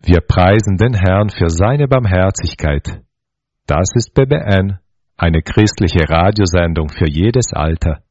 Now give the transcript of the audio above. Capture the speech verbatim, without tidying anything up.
Wir preisen den Herrn für seine Barmherzigkeit. Das ist B B N, eine christliche Radiosendung für jedes Alter.